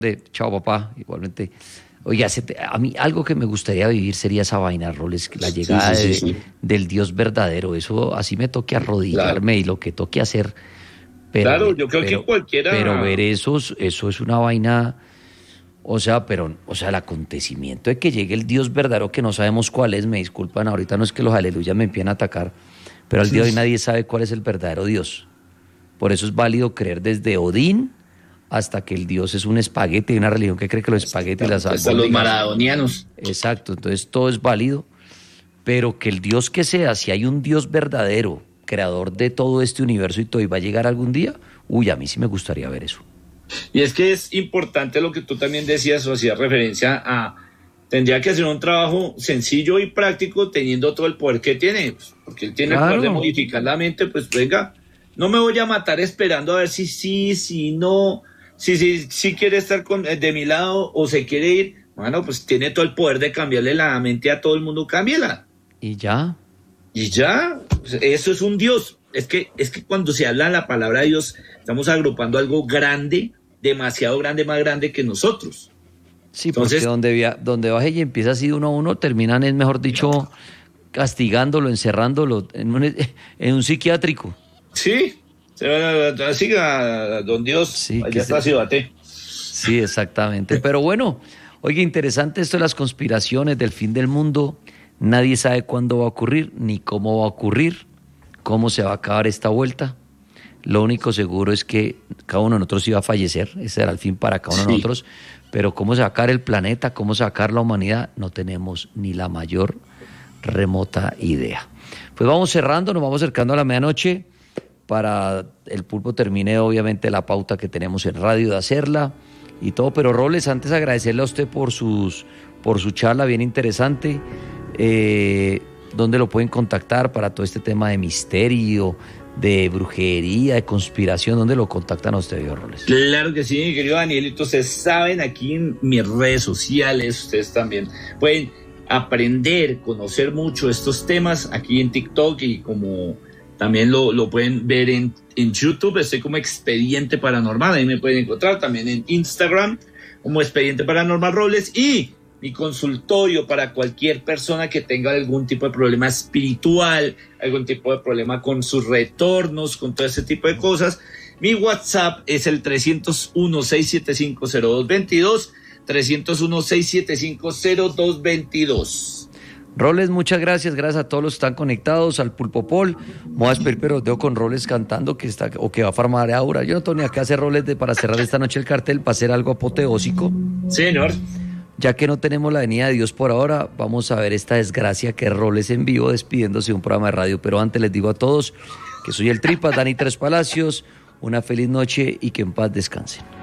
Chao, papá, igualmente. Oiga, a mí algo que me gustaría vivir sería esa vaina, Roles, la Sí, llegada sí, sí, sí, del Dios verdadero. Eso así me toque claro. arrodillarme y lo que toque hacer, pero, Claro, yo creo que pero ver cualquiera, eso es una vaina. O sea, el acontecimiento de que llegue el Dios verdadero que no sabemos cuál es, me disculpan, ahorita no es que los aleluyas me empiecen a atacar, pero al día de hoy nadie sabe cuál es el verdadero Dios. Por eso es válido creer desde Odín hasta que el Dios es un espagueti, hay una religión que cree que los espaguetis y las exactamente, hasta los albóndigas. maradonianos. Exacto, entonces todo es válido, pero que el Dios que sea, si hay un Dios verdadero, creador de todo este universo y todo, y va a llegar algún día, uy, a mí sí me gustaría ver eso. Y es que es importante lo que tú también decías o hacías referencia a, tendría que hacer un trabajo sencillo y práctico teniendo todo el poder que tiene, pues, porque él tiene el poder de Claro. modificar la mente, pues venga, no me voy a matar esperando a ver si sí, si no, si quiere estar de mi lado o se quiere ir, bueno, pues tiene todo el poder de cambiarle la mente a todo el mundo, cámbiela. Y ya, Y ya, pues, eso es un Dios. Es que cuando se habla la palabra Dios, estamos agrupando algo grande, demasiado grande, más grande que nosotros. sí, porque Entonces, donde baje y empieza así uno a uno, terminan, es mejor dicho, castigándolo, encerrándolo en un psiquiátrico. sí, siga, don Dios, Sí, allá está Ciudad. sí, exactamente. Pero bueno, oye, interesante esto de las conspiraciones del fin del mundo. Nadie sabe cuándo va a ocurrir, ni cómo va a ocurrir, cómo se va a acabar esta vuelta. Lo único seguro es que cada uno de nosotros iba a fallecer, ese será el fin para cada uno de Sí. nosotros, pero cómo sacar el planeta, cómo sacar la humanidad, no tenemos ni la mayor remota idea. Pues vamos cerrando, nos vamos acercando a la medianoche para el pulpo termine obviamente la pauta que tenemos en radio de hacerla y todo, pero Roles, antes agradecerle a usted por su charla bien interesante. ¿Dónde lo pueden contactar para todo este tema de misterio, de brujería, de conspiración? ¿Dónde lo contactan a usted, viejo Roles? Claro que sí, mi querido Danielito. Ustedes saben, aquí en mis redes sociales, ustedes también pueden aprender, conocer mucho estos temas aquí en TikTok y como también lo pueden ver en YouTube. Estoy como Expediente Paranormal, ahí me pueden encontrar también en Instagram como Expediente Paranormal Robles y mi consultorio para cualquier persona que tenga algún tipo de problema espiritual, algún tipo de problema con sus retornos, con todo ese tipo de cosas. Mi WhatsApp es el 301-675-0222, 301-675-0222. Roles, muchas gracias, gracias a todos los que están conectados, al Pulpo Pol. Me voy a despedir, pero os dejo con Roles cantando que está, o que va a farmar Aura. Yo no tengo ni acá hacer Roles para cerrar esta noche el cartel, para hacer algo apoteósico. Señor. Ya que no tenemos la venida de Dios por ahora, vamos a ver esta desgracia que es Roles en vivo despidiéndose de un programa de radio. Pero antes les digo a todos que soy el Tripas, Dani Tres Palacios, una feliz noche y que en paz descansen.